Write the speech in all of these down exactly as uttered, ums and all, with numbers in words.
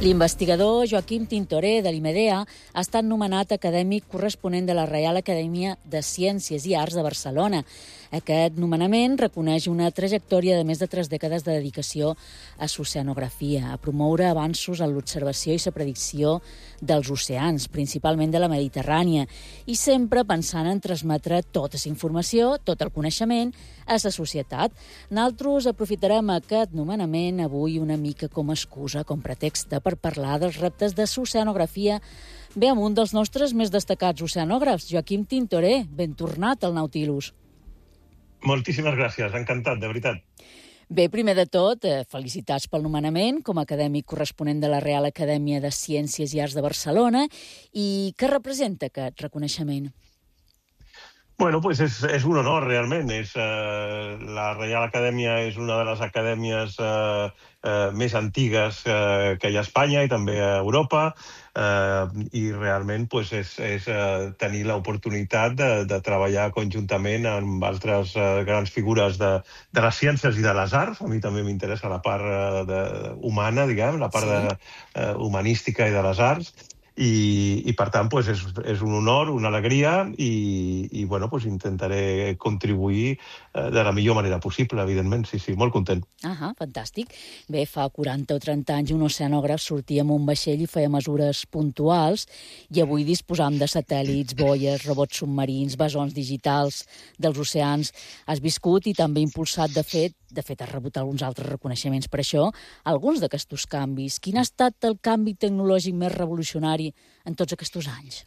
L'investigador Joaquim Tintoré, de l'IMEDEA, ha estat nomenat acadèmic corresponent de la Reial Acadèmia de Ciències i Arts de Barcelona. Aquest nomenament reconeix una trajectòria de més de tres dècades de dedicació a l'oceanografia, a promoure avanços en l'observació i la predicció dels oceans, principalment de la Mediterrània, i sempre pensant en transmetre tota la informació, tot el coneixement, a la societat. Nosaltres aprofitarem aquest nomenament avui una mica com a excusa, com pretext per parlar dels reptes de l'oceanografia. Bé, amb un dels nostres més destacats oceanògrafs, Joaquim Tintoré, ben tornat al Nautilus. Moltíssimes gràcies, encantat, de veritat. Bé, primer de tot, eh, felicitats pel nomenament com a acadèmic corresponent de la Real Acadèmia de Ciències i Arts de Barcelona. I què representa aquest reconeixement? Bueno, pues és, és un honor, realment. És, eh, la Reial Acadèmia és una de les acadèmies eh, eh, més antigues eh, que hi ha a Espanya i també a Europa, eh, i realment pues, és, és eh, tenir l'oportunitat de, de treballar conjuntament amb altres eh, grans figures de, de les ciències i de les arts. A mi també m'interessa la part eh, de, humana, diguem, la part sí. de, eh, humanística i de les arts. I, i per tant, pues, és, és un honor, una alegria i, i bueno, pues, intentaré contribuir eh, de la millor manera possible, evidentment. Sí, sí, molt content. Ah, fantàstic. Bé, fa quaranta o trenta anys un oceanògraf sortia amb un vaixell i feia mesures puntuals i avui disposam de satèl·lits, boies, robots submarins, bessons digitals dels oceans. Has viscut i també impulsat, de fet, de fet has rebut alguns altres reconeixements per això, alguns d'aquests canvis. Quin ha estat el canvi tecnològic més revolucionari en tots aquests anys?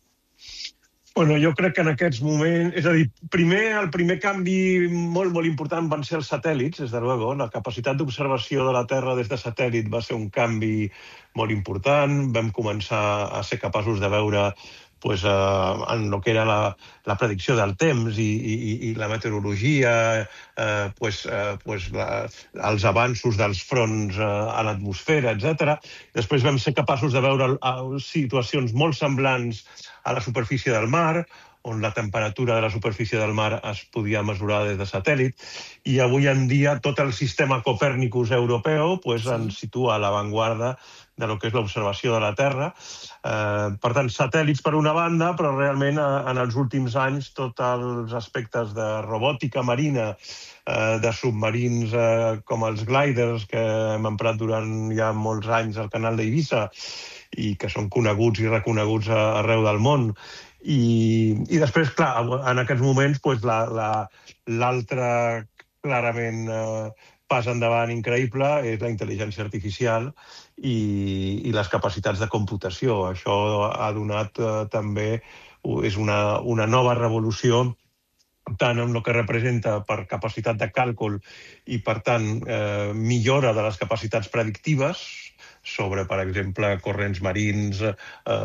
Bueno, jo crec que en aquests moments... És a dir, primer, el primer canvi molt, molt important van ser els satèl·lits, des de luego. La capacitat d'observació de la Terra des de satèl·lit va ser un canvi molt important. Vam començar a ser capaços de veure pues, eh, en el que era la, la predicció del temps i, i, i la meteorologia, eh, pues, eh, pues la, els avanços dels fronts eh, a l'atmosfera, etcètera. Després vam ser capaços de veure situacions molt semblants a la superfície del mar, on la temperatura de la superfície del mar es podia mesurar des de satèl·lit, i avui en dia tot el sistema Copèrnicus europeu pues, sí. ens situa a l'avantguarda de lo que és l'observació de la Terra. Eh, per tant, satèl·lits per una banda, però realment en els últims anys tots els aspectes de robòtica marina, eh, de submarins eh, com els gliders que hem emprat durant ja molts anys al canal d'Eivissa i que són coneguts i reconeguts arreu del món. I, i després, clar, en aquests moments pues, la, la, l'altre clarament eh, pas endavant increïble és la intel·ligència artificial i, i les capacitats de computació. Això ha donat eh, també, és una, una nova revolució tant en el que representa per capacitat de càlcul i, per tant, eh, millora de les capacitats predictives sobre, per exemple, corrents marins eh,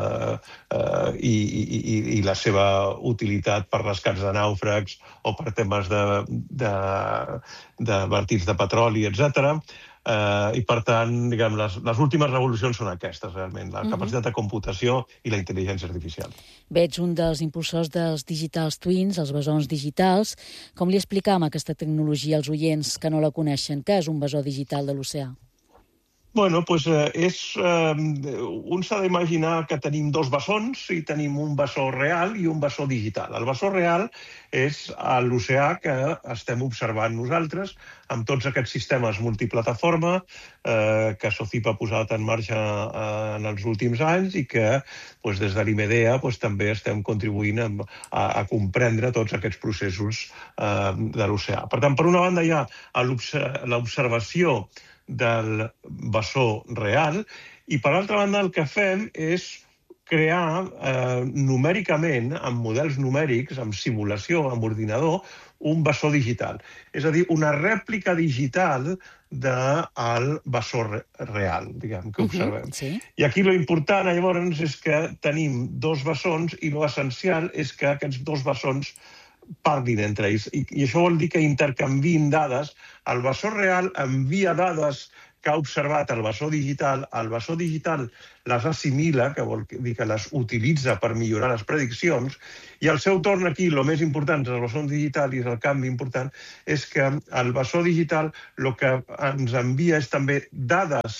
eh, i, i, i la seva utilitat per rescats de nàufrags o per temes de, de, de vertits de petroli, etcètera. Uh, I, per tant, diguem, les, les últimes revolucions són aquestes, realment, la capacitat de computació i la intel·ligència artificial. Bé, ets un dels impulsors dels Digital Twins, els bessons digitals. Com li explicam aquesta tecnologia als oients que no la coneixen? Què és un bessó digital de l'oceà? Bueno, doncs eh, és... Eh, un s'ha d'imaginar que tenim dos bessons i tenim un bessó real i un bessó digital. El bessó real és l'oceà que estem observant nosaltres amb tots aquests sistemes multiplataforma eh, que SOCIP ha posat en marxa eh, en els últims anys i que doncs, des de l'IMEDEA doncs, també estem contribuint a, a, a comprendre tots aquests processos eh, de l'oceà. Per tant, per una banda hi ha l'observació del bessó real i, per altra banda, el que fem és crear eh, numèricament, amb models numèrics, amb simulació, amb ordinador, un bessó digital. És a dir, una rèplica digital del bessó real, diguem, que observem. Uh-huh, sí. I aquí lo important, llavors, és que tenim dos bessons i lo essencial és que aquests dos bessons parlin entre ells. I, i això vol dir que intercanvien dades. El bessó real envia dades que ha observat el bessó digital, el bessó digital les assimila, que vol dir que les utilitza per millorar les prediccions, i al seu torn aquí, el més important del bessó digital, i és el canvi important, és que el bessó digital el que ens envia és també dades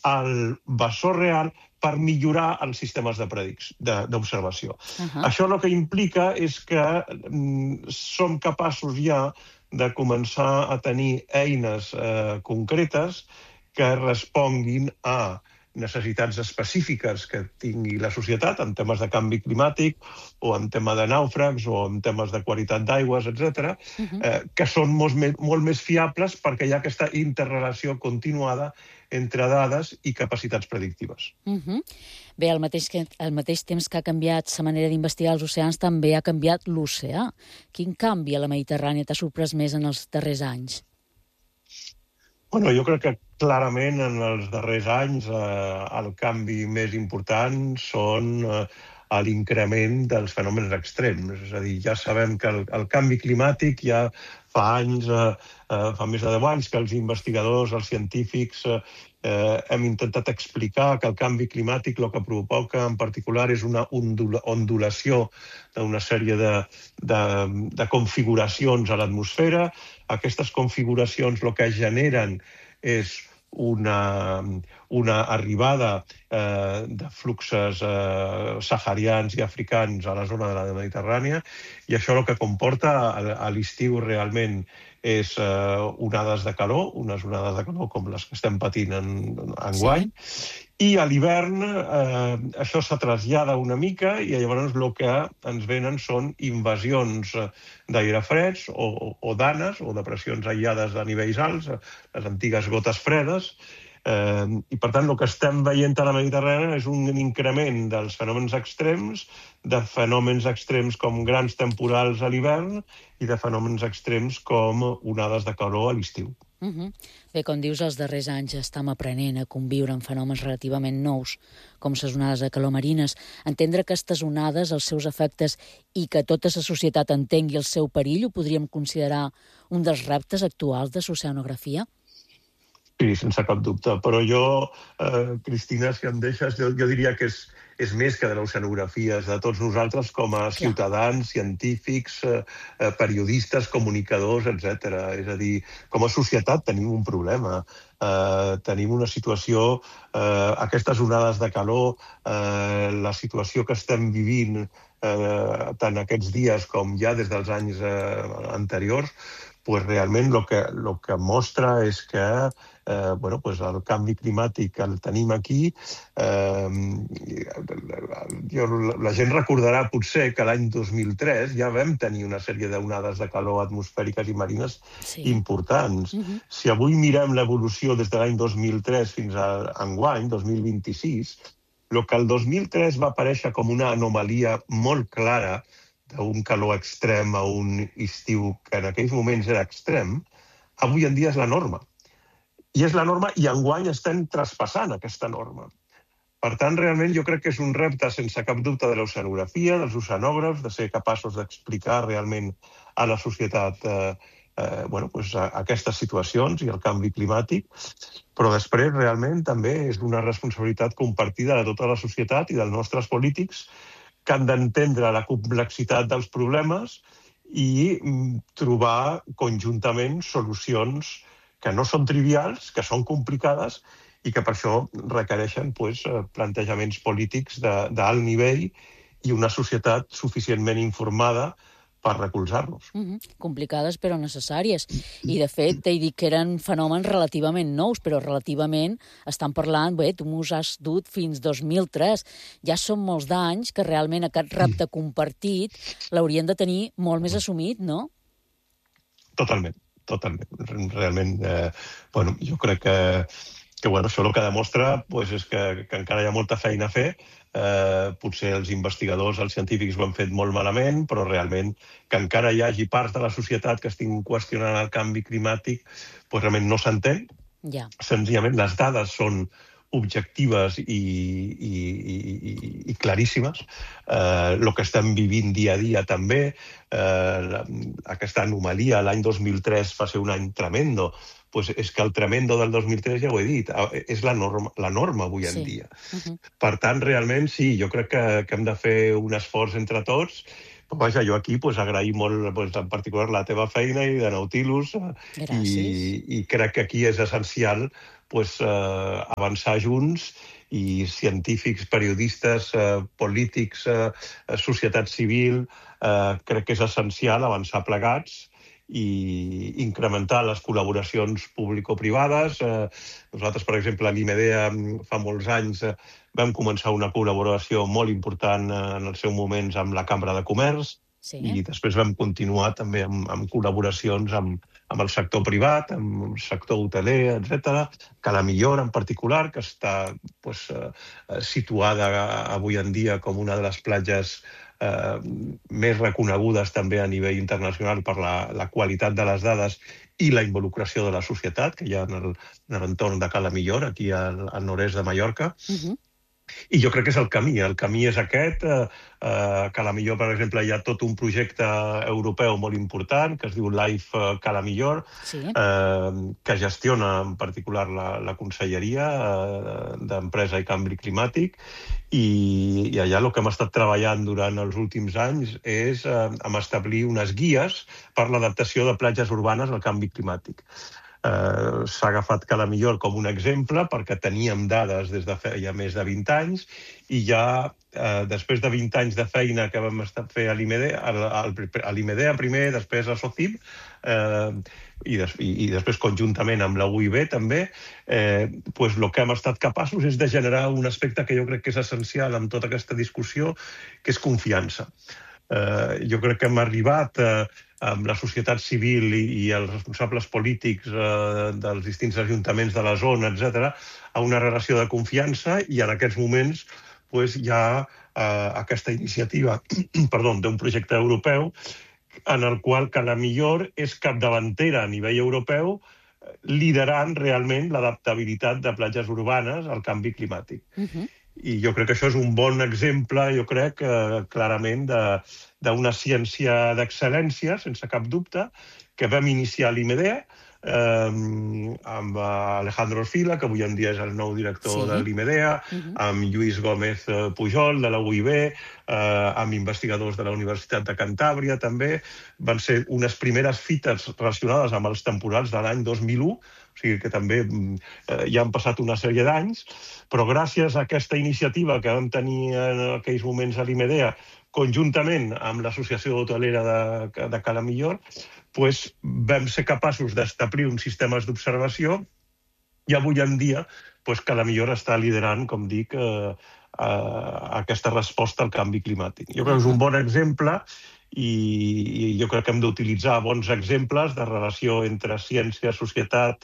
al bessó real per millorar els sistemes d'observació. Uh-huh. Això el que implica és que mm, som capaços ja de començar a tenir eines eh, concretes que responguin a necessitats específiques que tingui la societat en temes de canvi climàtic o en tema de nàufrags o en temes de qualitat d'aigües, etcètera, uh-huh. eh, que són molt, molt més fiables perquè hi ha aquesta interrelació continuada entre dades i capacitats predictives. Uh-huh. Bé, al mateix, que, al mateix temps que ha canviat la manera d'investigar els oceans, també ha canviat l'oceà. Quin canvi a la Mediterrània t'ha sorprès més en els darrers anys? Bueno, jo crec que clarament en els darrers anys eh, el canvi més important són eh, l'increment dels fenòmens extrems. És a dir, ja sabem que el, el canvi climàtic ja fa anys, eh, eh, fa més de deu anys, que els investigadors, els científics, eh, eh, hem intentat explicar que el canvi climàtic el que provoca en particular és una ondula, ondulació d'una sèrie de, de, de configuracions a l'atmosfera. Aquestes configuracions el que generen és una, una arribada eh, de fluxes eh, saharians i africans a la zona de la Mediterrània, i això el que comporta a, a l'estiu realment és eh, onades de calor, unes onades de calor com les que estem patint en, enguany, sí. I a l'hivern eh, això se trasllada una mica i llavors el que ens venen són invasions d'aire freds o, o danes o depressions aïllades a nivells alts, les antigues gotes fredes. Eh, I, per tant, el que estem veient a la Mediterrània és un increment dels fenòmens extrems, de fenòmens extrems com grans temporals a l'hivern i de fenòmens extrems com onades de calor a l'estiu. Uh-huh. Bé, com dius, els darrers anys estem aprenent a conviure amb fenòmens relativament nous, com les onades de calor marines. Entendre aquestes onades, els seus efectes i que tota la societat entengui el seu perill, ho podríem considerar un dels reptes actuals de l'oceanografia? Sí, sense cap dubte. Però jo, eh, Cristina, si em deixes, jo, jo diria que és, és més que de l'oceanografia, és de tots nosaltres com a ciutadans, científics, eh, periodistes, comunicadors, etcètera. És a dir, com a societat tenim un problema. Eh, tenim una situació, eh, aquestes onades de calor, eh, la situació que estem vivint eh, tant aquests dies com ja des dels anys eh, anteriors, pues realment el que, lo que mostra és que eh, bueno, pues el canvi climàtic el tenim aquí. Eh, jo, la gent recordarà potser que l'any dos mil tres ja vam tenir una sèrie d'onades de calor atmosfèriques i marines sí. importants. Uh-huh. Si avui mirem l'evolució des de l'any dos mil tres fins a enguany, dos mil vint-i-sis, el que el dos mil tres va aparèixer com una anomalia molt clara d'un calor extrem a un estiu que en aquells moments era extrem, avui en dia és la norma. I és la norma i enguany estem traspassant aquesta norma. Per tant, realment jo crec que és un repte sense cap dubte de l'oceanografia, dels oceanògrafs, de ser capaços d'explicar realment a la societat eh, eh, bueno, pues, a, a aquestes situacions i el canvi climàtic, però després realment també és una responsabilitat compartida de tota la societat i dels nostres polítics que han d'entendre la complexitat dels problemes i trobar conjuntament solucions que no són trivials, que són complicades i que per això requereixen pues, plantejaments polítics d'alt nivell i una societat suficientment informada per recolzar-los. Mm-hmm. Complicades però necessàries. I, de fet, t'he dit que eren fenòmens relativament nous, però relativament estan parlant, bé, tu m'ho has dut fins dos mil tres. Ja són molts d'anys que realment aquest repte compartit l'haurien de tenir molt més assumit, no? Totalment, totalment. Realment, eh, bueno, jo crec que, que bueno, això el que demostra pues, és que, que encara hi ha molta feina a fer. Eh, potser els investigadors, els científics ho han fet molt malament, però realment que encara hi hagi parts de la societat que estiguin qüestionant el canvi climàtic, pues realment no s'entén. Ja. Senzillament les dades són objectives i, i, i, i claríssimes. Eh, el que estem vivint dia a dia també, eh, aquesta anomalia, l'any dos mil tres va ser un any tremendo, pues és que el tremendo del dos mil tres, ja ho he dit, és la norma, la norma avui en sí. dia. Uh-huh. Per tant, realment, sí, jo crec que, que hem de fer un esforç entre tots, Vaja, jo aquí pues, agraïm molt, pues, en particular, la teva feina i de Nautilus, i, i crec que aquí és essencial pues, eh, avançar junts, i científics, periodistes, eh, polítics, eh, societat civil, eh, crec que és essencial avançar plegats i incrementar les col·laboracions público-privades. Eh, nosaltres, per exemple, a l'IMEDEA fa molts anys eh, vam començar una col·laboració molt important eh, en els seus moments amb la Cambra de Comerç, sí. I després vam continuar també amb, amb col·laboracions amb, amb el sector privat, amb el sector hoteler, etcètera. Cala Millor, en particular, que està pues, eh, situada avui en dia com una de les platges Eh, més reconegudes també a nivell internacional per la, la qualitat de les dades i la involucració de la societat que hi ha en l'entorn de Cala Millor, aquí al, al nord-est de Mallorca. Uh-huh. I jo crec que és el camí. El camí és aquest. Eh, eh, Cala Millor, per exemple, hi ha tot un projecte europeu molt important que es diu Life Cala Millor, sí. eh, que gestiona en particular la, la Conselleria eh, d'Empresa i Canvi Climàtic, i, i allà el que hem estat treballant durant els últims anys és eh, amb establir unes guies per l'adaptació de platges urbanes al canvi climàtic. Eh, s'ha agafat Cala Millor com un exemple perquè teníem dades des de feia més de vint anys, i ja eh, després de vint anys de feina que vam estar fer a l'IMEDEA, a l'IMEDEA primer, després a SOCIM, eh, i, des, i, i després conjuntament amb la U I B també, eh, pues el que hem estat capaços és de generar un aspecte que jo crec que és essencial en tota aquesta discussió, que és confiança. Eh, jo crec que hem arribat eh, amb la societat civil i, i els responsables polítics eh, dels distints ajuntaments de la zona, etcètera, a una relació de confiança, i en aquests moments pues, hi ha eh, aquesta iniciativa perdó, d'un projecte europeu en el qual Cala Millor és capdavantera a nivell europeu, liderant realment l'adaptabilitat de platges urbanes al canvi climàtic. Uh-huh. I jo crec que això és un bon exemple, jo crec, eh, clarament, d'una ciència d'excel·lència, sense cap dubte, que vam iniciar a l'IMEDEA, eh, amb Alejandro Orfila, que avui en dia és el nou director sí. de l'IMEDEA, uh-huh. amb Lluís Gómez Pujol, de la U I B, eh, amb investigadors de la Universitat de Cantàbria, també. Van ser unes primeres fites relacionades amb els temporals de l'any dos mil u, o sigui que també eh, ja han passat una sèrie d'anys, però gràcies a aquesta iniciativa que vam tenir en aquells moments a l'IMEDEA, conjuntament amb l'Associació Hotelera de, de Cala Millor, pues, vam ser capaços d'establir uns sistemes d'observació, i avui en dia pues, Cala Millor està liderant, com dic, eh, eh, aquesta resposta al canvi climàtic. Jo crec que és un bon exemple, i, i jo crec que hem d'utilitzar bons exemples de relació entre ciència, societat.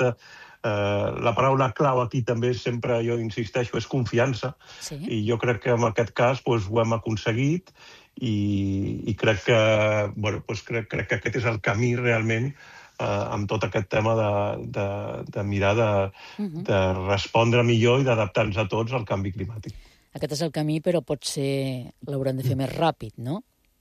Eh, la paraula clau aquí també sempre, jo insisteixo, és confiança, sí. I jo crec que en aquest cas pues, ho hem aconseguit, i, i crec, que, bueno, pues, crec, crec que aquest és el camí realment eh, amb tot aquest tema de, de, de mirar de, uh-huh. de respondre millor i d'adaptar-nos a tots al canvi climàtic. Aquest és el camí, però potser l'haurem de fer mm. més ràpid, no?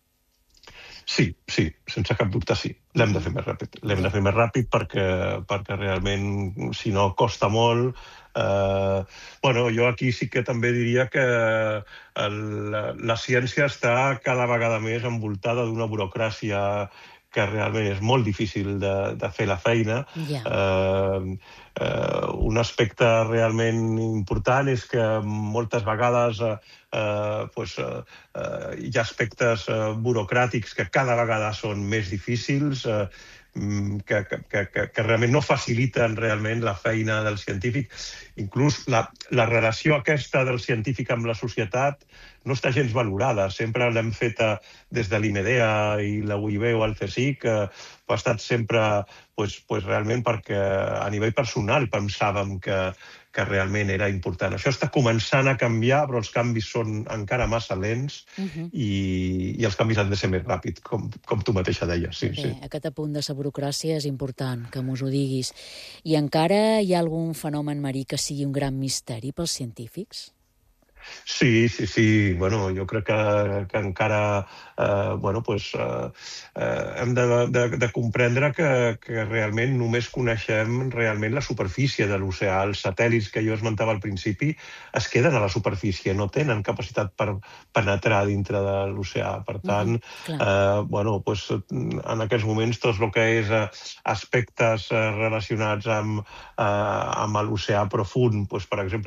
Sí, sí, sense cap dubte sí. L'hem de fer més ràpid. L'hem de fer més ràpid perquè, perquè realment, si no, costa molt. Eh, bueno, jo aquí sí que també diria que el, la ciència està cada vegada més envoltada d'una burocràcia que realment és molt difícil de, de fer la feina. Yeah. Eh, eh, un aspecte realment important és que moltes vegades eh, eh, pues, eh, hi ha aspectes eh, burocràtics que cada vegada són més difícils, eh, que, que, que, que realment no faciliten realment la feina del científic. Inclús la, la relació aquesta del científic amb la societat no està gens valorada. Sempre l'hem feta des de l'IMEDEA i la U I B o el CSIC, que ha estat sempre pues, pues, realment perquè a nivell personal pensàvem que, que realment era important. Això està començant a canviar, però els canvis són encara massa lents uh-huh. i, i els canvis han de ser més ràpids, com, com tu mateixa deies. Sí, Bé, sí. Aquest apunt de la burocràcia és important, que mos ho diguis. I encara hi ha algun fenomen marí que sigui un gran misteri pels científics? Sí, sí, sí. Bueno, jo crec que, que encara eh, bueno, pues, eh, eh, hem de, de, de comprendre que, que realment només coneixem realment la superfície de l'oceà. Els satèl·lits que jo esmentava al principi es queden a la superfície, no tenen capacitat per penetrar dintre de l'oceà. Per tant, Mhm, clar. eh, bueno, pues, en aquests moments tot el que és eh, aspectes eh, relacionats amb, eh, amb l'oceà profund, pues, per exemple,